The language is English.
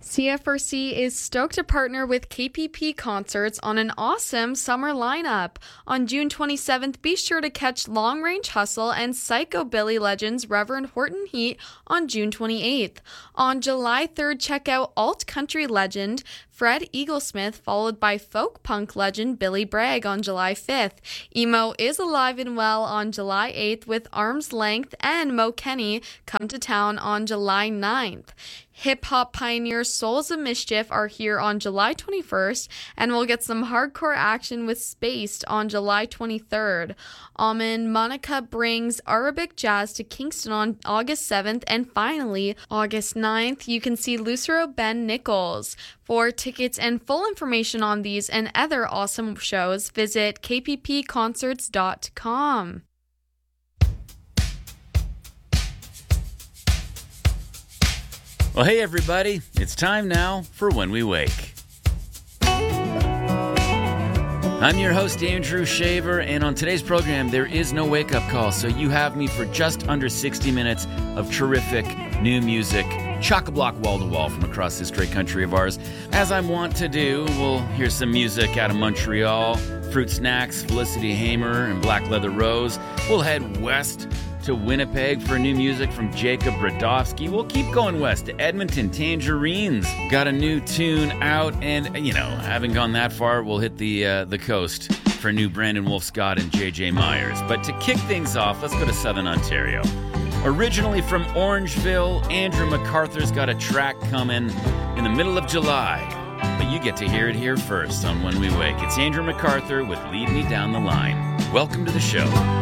CFRC is stoked to partner with KPP Concerts on an awesome summer lineup. On June 27th, be sure to catch Long Range Hustle and Psychobilly legends Reverend Horton Heat on June 28th. On July 3rd, check out alt country legend Fred Eaglesmith, followed by folk punk legend Billy Bragg on July 5th. Emo is alive and well on July 8th with Arm's Length and Mo Kenny come to town on July 9th. Hip-hop pioneers Souls of Mischief are here on July 21st, and we'll get some hardcore action with Spaced on July 23rd. Monica brings Arabic jazz to Kingston on August 7th, and finally, August 9th, you can see Lucero Ben Nichols. For tickets and full information on these and other awesome shows, visit kppconcerts.com. Well, hey everybody, it's time now for When We Wake. I'm your host, Andrew Shaver, and on today's program, there is no wake-up call, so you have me for just under 60 minutes of terrific new music, chock-a-block wall-to-wall from across this great country of ours. As I'm wont to do, we'll hear some music out of Montreal, Fruit Snacks, Felicity Hamer, and Black Leather Rose. We'll head west to Winnipeg for new music from Jacob Brodowski. We'll keep going west to Edmonton. Tangerines got a new tune out, and having gone that far, we'll hit the coast for new Brandon Wolf Scott and JJ Myers. But to kick things off, let's go to Southern Ontario. Originally from Orangeville, Andrew MacArthur's got a track coming in the middle of July, but you get to hear it here first on When We Wake. It's Andrew MacArthur with Lead Me Down the Line. Welcome to the show.